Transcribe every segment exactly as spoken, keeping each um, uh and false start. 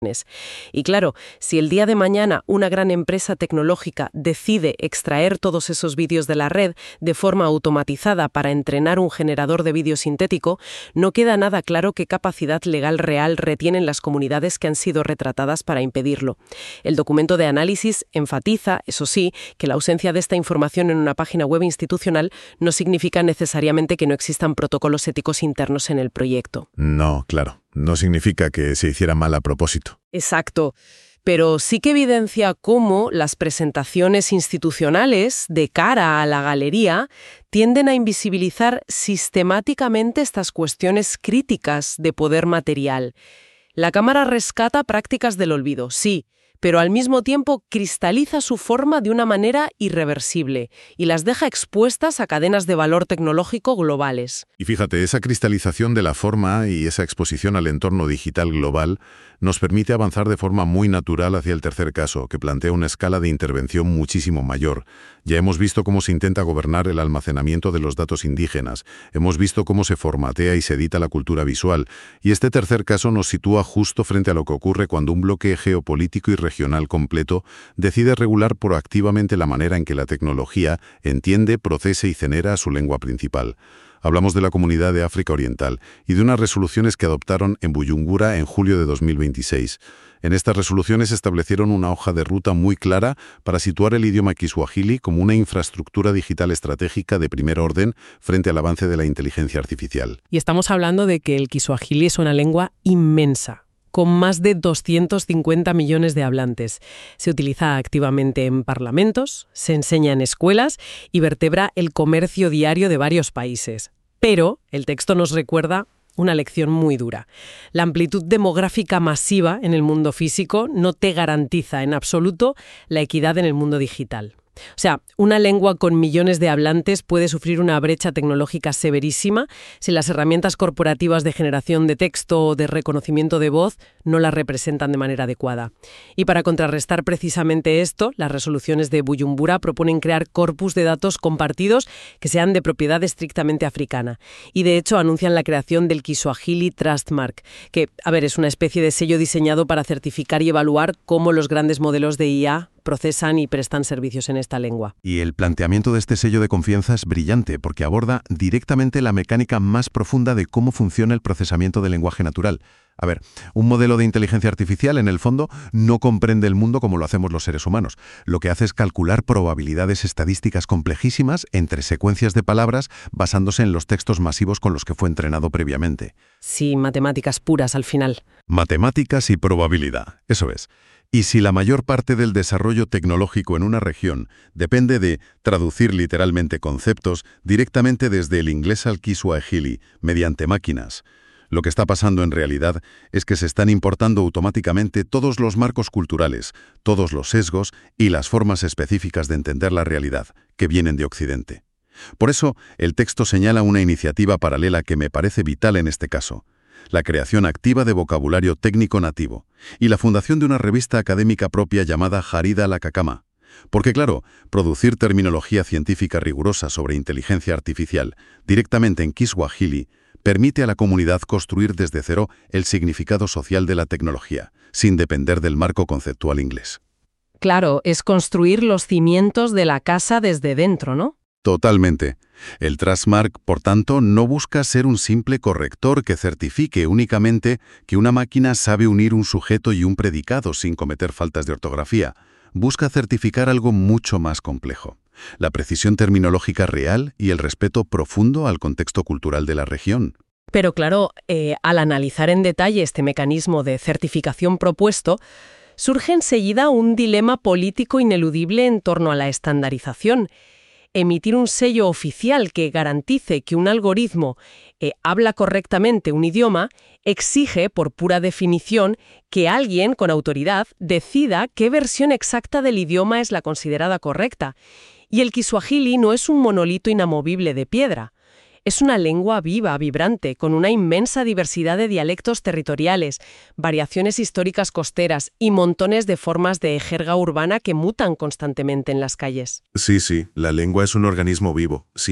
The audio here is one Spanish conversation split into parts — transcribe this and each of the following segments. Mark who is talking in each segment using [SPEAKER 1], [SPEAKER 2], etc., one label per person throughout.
[SPEAKER 1] Y claro, si el día de mañana una gran empresa tecnológica decide extraer todos esos vídeos de la red de forma automatizada para entrenar un generador de vídeo sintético, no queda nada claro qué capacidad legal real retienen las comunidades que han sido retratadas para impedirlo. El documento de análisis enfatiza, eso sí, que la ausencia de esta información en una página web institucional no significa necesariamente que no existan protocolos éticos internos en el proyecto.
[SPEAKER 2] No, claro. No significa que se hiciera mal a propósito.
[SPEAKER 1] Exacto. Pero sí que evidencia cómo las presentaciones institucionales de cara a la galería tienden a invisibilizar sistemáticamente estas cuestiones críticas de poder material. La cámara rescata prácticas del olvido, sí, pero al mismo tiempo cristaliza su forma de una manera irreversible y las deja expuestas a cadenas de valor tecnológico globales.
[SPEAKER 2] Y fíjate, esa cristalización de la forma y esa exposición al entorno digital global nos permite avanzar de forma muy natural hacia el tercer caso, que plantea una escala de intervención muchísimo mayor. Ya hemos visto cómo se intenta gobernar el almacenamiento de los datos indígenas, hemos visto cómo se formatea y se edita la cultura visual, y este tercer caso nos sitúa justo frente a lo que ocurre cuando un bloque geopolítico y regional completo decide regular proactivamente la manera en que la tecnología entiende, procesa y genera su lengua principal. Hablamos de la Comunidad de África Oriental y de unas resoluciones que adoptaron en Bujumbura en julio de dos mil veintiséis. En estas resoluciones establecieron una hoja de ruta muy clara para situar el idioma kiswahili como una infraestructura digital estratégica de primer orden frente al avance de la inteligencia artificial.
[SPEAKER 1] Y estamos hablando de que el kiswahili es una lengua inmensa, con más de doscientos cincuenta millones de hablantes. Se utiliza activamente en parlamentos, se enseña en escuelas y vertebra el comercio diario de varios países. Pero el texto nos recuerda una lección muy dura. La amplitud demográfica masiva en el mundo físico no te garantiza en absoluto la equidad en el mundo digital. O sea, una lengua con millones de hablantes puede sufrir una brecha tecnológica severísima si las herramientas corporativas de generación de texto o de reconocimiento de voz no la representan de manera adecuada. Y para contrarrestar precisamente esto, las resoluciones de Bujumbura proponen crear corpus de datos compartidos que sean de propiedad estrictamente africana. Y de hecho anuncian la creación del Kiswahili Trust Mark, que, a ver, es una especie de sello diseñado para certificar y evaluar cómo los grandes modelos de I A procesan y prestan servicios en esta lengua.
[SPEAKER 3] Y el planteamiento de este sello de confianza es brillante porque aborda directamente la mecánica más profunda de cómo funciona el procesamiento del lenguaje natural. A ver, un modelo de inteligencia artificial, en el fondo, no comprende el mundo como lo hacemos los seres humanos. Lo que hace es calcular probabilidades estadísticas complejísimas entre secuencias de palabras basándose en los textos masivos con los que fue entrenado previamente.
[SPEAKER 1] Sí, matemáticas puras al final.
[SPEAKER 3] Matemáticas y probabilidad, eso es. Y si la mayor parte del desarrollo tecnológico en una región depende de traducir literalmente conceptos directamente desde el inglés al kiswahili mediante máquinas, lo que está pasando en realidad es que se están importando automáticamente todos los marcos culturales, todos los sesgos y las formas específicas de entender la realidad que vienen de Occidente. Por eso, el texto señala una iniciativa paralela que me parece vital en este caso: la creación activa de vocabulario técnico nativo y la fundación de una revista académica propia llamada Jarida la Kakama. Porque claro, producir terminología científica rigurosa sobre inteligencia artificial directamente en kiswahili permite a la comunidad construir desde cero el significado social de la tecnología, sin depender del marco conceptual inglés.
[SPEAKER 1] Claro, es construir los cimientos de la casa desde dentro, ¿no?
[SPEAKER 3] Totalmente. El Trust Mark, por tanto, no busca ser un simple corrector que certifique únicamente que una máquina sabe unir un sujeto y un predicado sin cometer faltas de ortografía. Busca certificar algo mucho más complejo: la precisión terminológica real y el respeto profundo al contexto cultural de la región.
[SPEAKER 1] Pero claro, eh, al analizar en detalle este mecanismo de certificación propuesto, surge enseguida un dilema político ineludible en torno a la estandarización. Emitir un sello oficial que garantice que un algoritmo eh, habla correctamente un idioma exige, por pura definición, que alguien con autoridad decida qué versión exacta del idioma es la considerada correcta. Y el kiswahili no es un monolito inamovible de piedra. Es una lengua viva, vibrante, con una inmensa diversidad de dialectos territoriales, variaciones históricas costeras y montones de formas de jerga urbana que mutan constantemente en las calles.
[SPEAKER 2] Sí, sí, la lengua es un organismo vivo, siempre.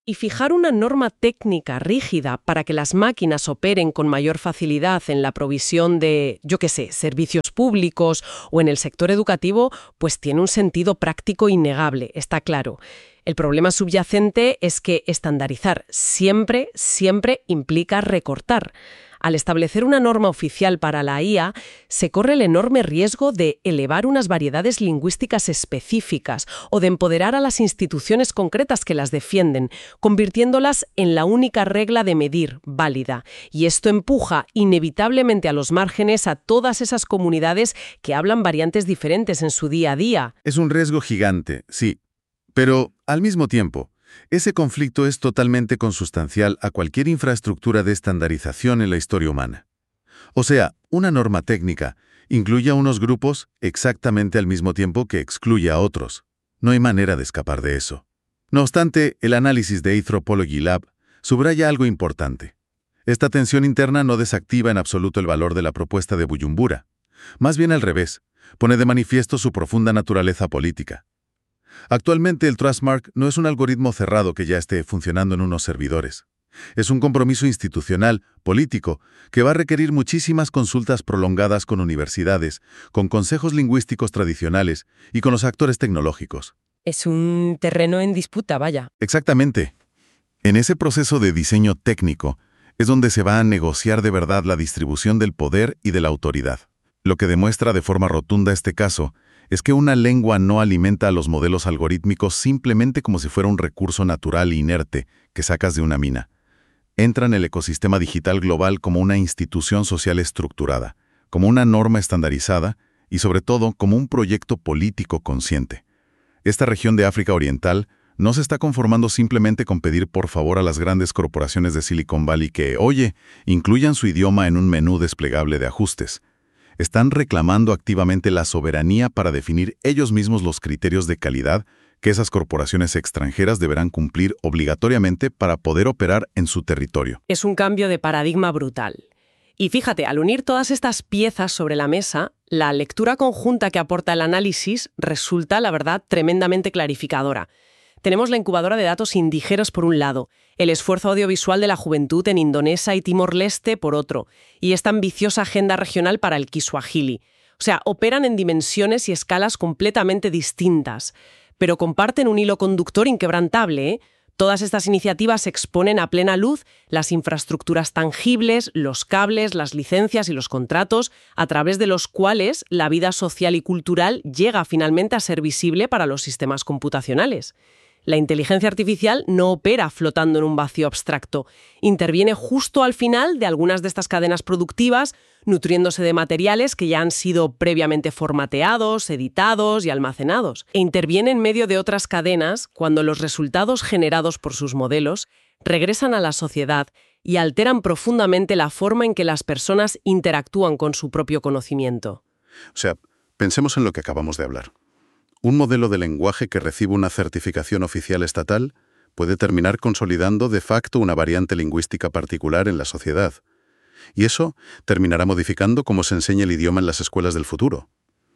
[SPEAKER 1] Y fijar una norma técnica rígida para que las máquinas operen con mayor facilidad en la provisión de, yo qué sé, servicios públicos o en el sector educativo, pues tiene un sentido práctico innegable, está claro. El problema subyacente es que estandarizar siempre, siempre implica recortar. Al establecer una norma oficial para la I A, se corre el enorme riesgo de elevar unas variedades lingüísticas específicas o de empoderar a las instituciones concretas que las defienden, convirtiéndolas en la única regla de medir válida. Y esto empuja inevitablemente a los márgenes a todas esas comunidades que hablan variantes diferentes en su día a día.
[SPEAKER 2] Es un riesgo gigante, sí. Pero, al mismo tiempo, ese conflicto es totalmente consustancial a cualquier infraestructura de estandarización en la historia humana. O sea, una norma técnica incluye a unos grupos exactamente al mismo tiempo que excluye a otros. No hay manera de escapar de eso. No obstante, el análisis de Anthropology Lab subraya algo importante. Esta tensión interna no desactiva en absoluto el valor de la propuesta de Bujumbura. Más bien al revés, pone de manifiesto su profunda naturaleza política. Actualmente el Trustmark no es un algoritmo cerrado que ya esté funcionando en unos servidores. Es un compromiso institucional, político, que va a requerir muchísimas consultas prolongadas con universidades, con consejos lingüísticos tradicionales y con los actores tecnológicos.
[SPEAKER 1] Es un terreno en disputa, vaya.
[SPEAKER 2] Exactamente. En ese proceso de diseño técnico es donde se va a negociar de verdad la distribución del poder y de la autoridad. Lo que demuestra de forma rotunda este caso es que una lengua no alimenta a los modelos algorítmicos simplemente como si fuera un recurso natural e inerte que sacas de una mina. Entra en el ecosistema digital global como una institución social estructurada, como una norma estandarizada y, sobre todo, como un proyecto político consciente. Esta región de África Oriental no se está conformando simplemente con pedir por favor a las grandes corporaciones de Silicon Valley que, oye, incluyan su idioma en un menú desplegable de ajustes. Están reclamando activamente la soberanía para definir ellos mismos los criterios de calidad que esas corporaciones extranjeras deberán cumplir obligatoriamente para poder operar en su territorio.
[SPEAKER 1] Es un cambio de paradigma brutal. Y fíjate, al unir todas estas piezas sobre la mesa, la lectura conjunta que aporta el análisis resulta, la verdad, tremendamente clarificadora. Tenemos la incubadora de datos indígenas por un lado, el esfuerzo audiovisual de la juventud en Indonesia y Timor-Leste por otro, y esta ambiciosa agenda regional para el Kiswahili. O sea, operan en dimensiones y escalas completamente distintas, pero comparten un hilo conductor inquebrantable, ¿eh? Todas estas iniciativas exponen a plena luz las infraestructuras tangibles, los cables, las licencias y los contratos, a través de los cuales la vida social y cultural llega finalmente a ser visible para los sistemas computacionales. La inteligencia artificial no opera flotando en un vacío abstracto. Interviene justo al final de algunas de estas cadenas productivas, nutriéndose de materiales que ya han sido previamente formateados, editados y almacenados. E interviene en medio de otras cadenas cuando los resultados generados por sus modelos regresan a la sociedad y alteran profundamente la forma en que las personas interactúan con su propio conocimiento.
[SPEAKER 2] O sea, pensemos en lo que acabamos de hablar. Un modelo de lenguaje que recibe una certificación oficial estatal puede terminar consolidando de facto una variante lingüística particular en la sociedad. Y eso terminará modificando cómo se enseña el idioma en las escuelas del futuro.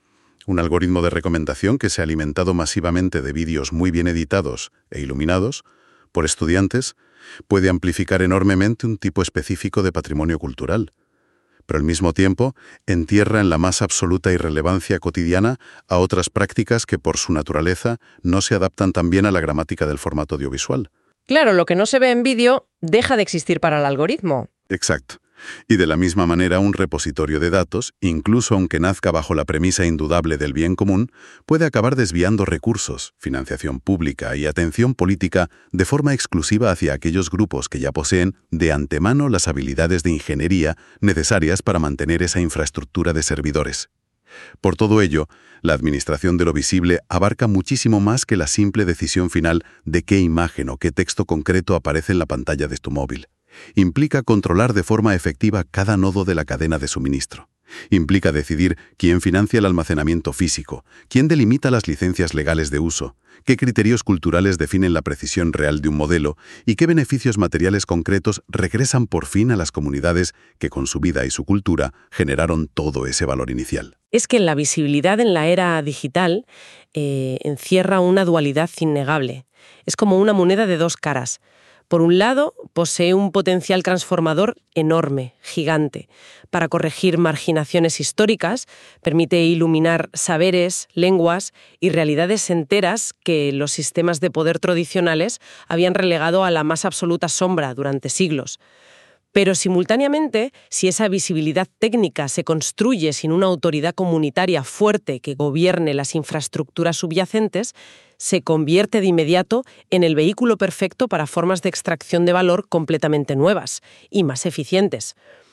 [SPEAKER 2] Un algoritmo de recomendación que se ha alimentado masivamente de vídeos muy bien editados e iluminados por estudiantes puede amplificar enormemente un tipo específico de patrimonio cultural, pero al mismo tiempo entierra en la más absoluta irrelevancia cotidiana a otras prácticas que por su naturaleza no se adaptan tan bien a la gramática del formato audiovisual.
[SPEAKER 1] Claro, lo que no se ve en vídeo deja de existir para el algoritmo.
[SPEAKER 2] Exacto. Y de la misma manera un repositorio de datos, incluso aunque nazca bajo la premisa indudable del bien común, puede acabar desviando recursos, financiación pública y atención política de forma exclusiva hacia aquellos grupos que ya poseen de antemano las habilidades de ingeniería necesarias para mantener esa infraestructura de servidores. Por todo ello, la administración de lo visible abarca muchísimo más que la simple decisión final de qué imagen o qué texto concreto aparece en la pantalla de tu móvil. Implica controlar de forma efectiva cada nodo de la cadena de suministro. Implica decidir quién financia el almacenamiento físico, quién delimita las licencias legales de uso, qué criterios culturales definen la precisión real de un modelo y qué beneficios materiales concretos regresan por fin a las comunidades que con su vida y su cultura generaron todo ese valor inicial.
[SPEAKER 1] Es que la visibilidad en la era digital eh, encierra una dualidad innegable. Es como una moneda de dos caras. Por un lado, posee un potencial transformador enorme, gigante, para corregir marginaciones históricas, permite iluminar saberes, lenguas y realidades enteras que los sistemas de poder tradicionales habían relegado a la más absoluta sombra durante siglos. Pero simultáneamente, si esa visibilidad técnica se construye sin una autoridad comunitaria fuerte que gobierne las infraestructuras subyacentes, se convierte de inmediato en el vehículo perfecto para formas de extracción de valor completamente nuevas y más eficientes.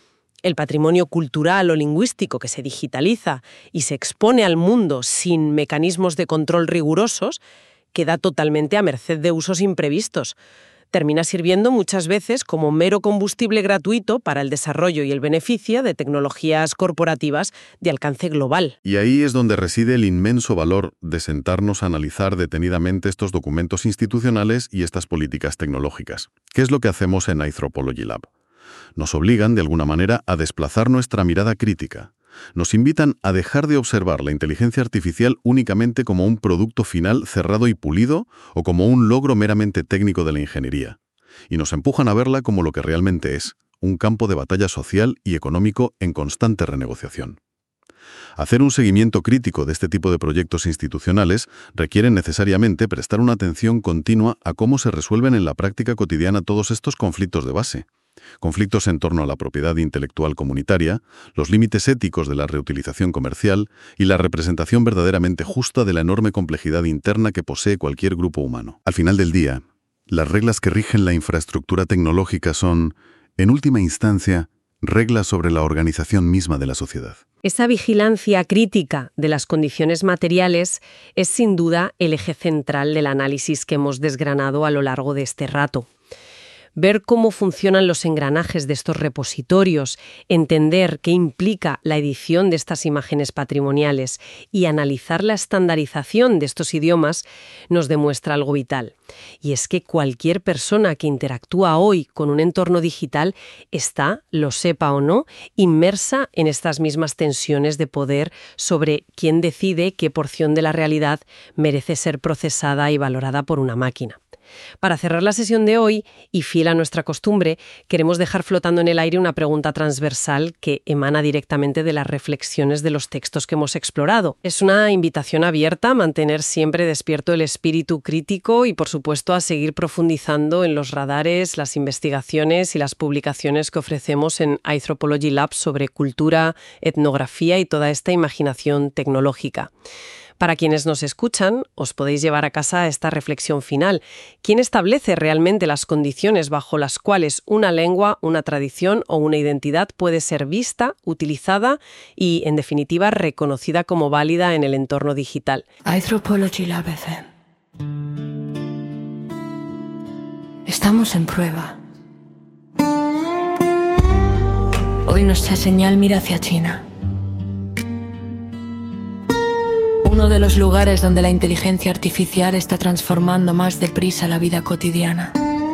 [SPEAKER 1] El patrimonio cultural o lingüístico que se digitaliza y se expone al mundo sin mecanismos de control rigurosos queda totalmente a merced de usos imprevistos. Termina sirviendo muchas veces como mero combustible gratuito para el desarrollo y el beneficio de tecnologías corporativas de alcance global.
[SPEAKER 3] Y ahí es donde reside el inmenso valor de sentarnos a analizar detenidamente estos documentos institucionales y estas políticas tecnológicas. ¿Qué es lo que hacemos en Anthropology Lab? Nos obligan, de alguna manera, a desplazar nuestra mirada crítica. Nos invitan a dejar de observar la inteligencia artificial únicamente como un producto final cerrado y pulido o como un logro meramente técnico de la ingeniería. Y nos empujan a verla como lo que realmente es, un campo de batalla social y económico en constante renegociación. Hacer un seguimiento crítico de este tipo de proyectos institucionales requiere necesariamente prestar una atención continua a cómo se resuelven en la práctica cotidiana todos estos conflictos de base. Conflictos en torno a la propiedad intelectual comunitaria, los límites éticos de la reutilización comercial y la representación verdaderamente justa de la enorme complejidad interna que posee cualquier grupo humano. Al final del día, las reglas que rigen la infraestructura tecnológica son, en última instancia, reglas sobre la organización misma de la sociedad.
[SPEAKER 1] Esa vigilancia crítica de las condiciones materiales es sin duda el eje central del análisis que hemos desgranado a lo largo de este rato. Ver cómo funcionan los engranajes de estos repositorios, entender qué implica la edición de estas imágenes patrimoniales y analizar la estandarización de estos idiomas nos demuestra algo vital. Y es que cualquier persona que interactúa hoy con un entorno digital está, lo sepa o no, inmersa en estas mismas tensiones de poder sobre quién decide qué porción de la realidad merece ser procesada y valorada por una máquina. Para cerrar la sesión de hoy, y fiel a nuestra costumbre, queremos dejar flotando en el aire una pregunta transversal que emana directamente de las reflexiones de los textos que hemos explorado. Es una invitación abierta a mantener siempre despierto el espíritu crítico y, por supuesto, a seguir profundizando en los radares, las investigaciones y las publicaciones que ofrecemos en Anthropology Lab sobre cultura, etnografía y toda esta imaginación tecnológica. Para quienes nos escuchan, os podéis llevar a casa esta reflexión final. ¿Quién establece realmente las condiciones bajo las cuales una lengua, una tradición o una identidad puede ser vista, utilizada y, en definitiva, reconocida como válida en el entorno digital?
[SPEAKER 4] Anthropology Lab F M. Estamos en prueba. Hoy nuestra señal mira hacia China. Uno de los lugares donde la inteligencia artificial está transformando más deprisa la vida cotidiana.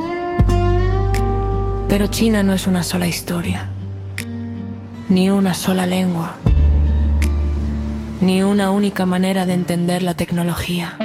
[SPEAKER 4] Pero China no es una sola historia, ni una sola lengua, ni una única manera de entender la tecnología.